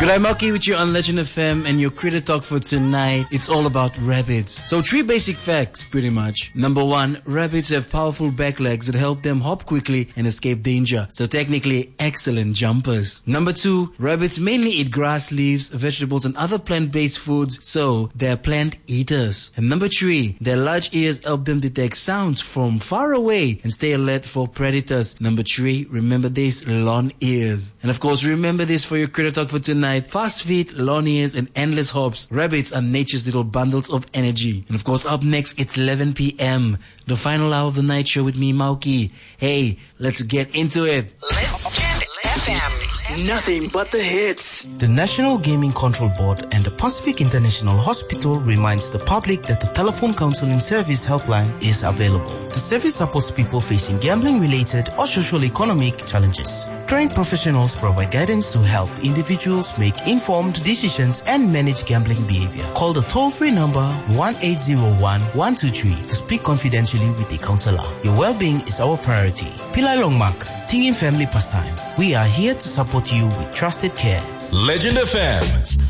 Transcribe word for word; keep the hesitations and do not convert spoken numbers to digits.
Good day, Maki, with you on Legend F M, and your critter talk for tonight. It's all about rabbits. So three basic facts, pretty much. Number one, rabbits have powerful back legs that help them hop quickly and escape danger. So technically, excellent jumpers. Number two, rabbits mainly eat grass, leaves, vegetables, and other plant-based foods. So they're plant eaters. And number three, their large ears help them detect sounds from far away and stay alert for predators. Number three, remember this, long ears. And of course, remember this for your critter talk for tonight. Fast feet, long ears, and endless hops. Rabbits are nature's little bundles of energy. And of course, up next, it's eleven p.m. The final hour of the night show with me, Mauki. Hey, let's get into it. Legend F M. Nothing but the hits. The National Gaming Control Board and the Pacific International Hospital reminds the public that the telephone counseling service helpline is available. The service supports people facing gambling-related or socio-economic challenges. Trained professionals provide guidance to help individuals make informed decisions and manage gambling behavior. Call the toll-free number one eight zero one, one two three to speak confidentially with a counselor. Your well-being is our priority. Pillai Longmak, Tingin Family Pastime. We are here to support you with trusted care. Legend F M.